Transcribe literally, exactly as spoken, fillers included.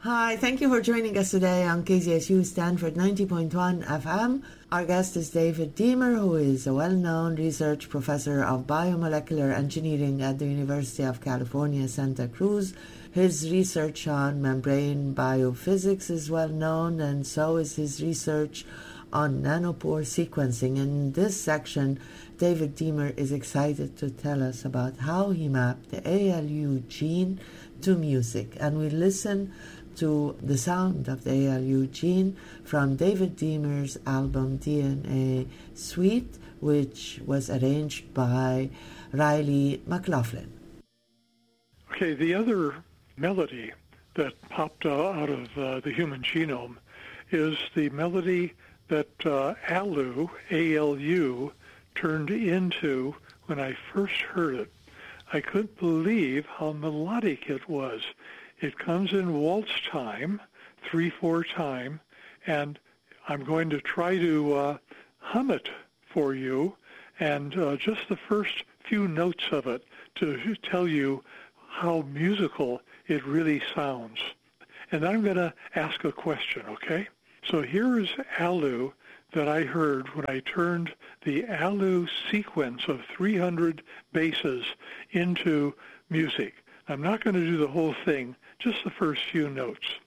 Hi, thank you for joining us today on K Z S U Stanford ninety point one F M. Our guest is David Deamer, who is a well-known research professor of biomolecular engineering at the University of California, Santa Cruz. His research on membrane biophysics is well-known, and so is his research on nanopore sequencing. In this section, David Deamer is excited to tell us about how he mapped the A L U gene to music, and we listen to the sound of the A L U gene from David Deamer's album D N A Suite, which was arranged by Riley McLaughlin. Okay, the other melody that popped uh, out of uh, the human genome is the melody that uh, ALU, A L U, turned into when I first heard it. I couldn't believe how melodic it was. It comes in waltz time, three four time, and I'm going to try to uh, hum it for you, and uh, just the first few notes of it to tell you how musical it really sounds. And then I'm going to ask a question, okay? So here is ALU that I heard when I turned the ALU sequence of three hundred bases into music. I'm not going to do the whole thing, just the first few notes.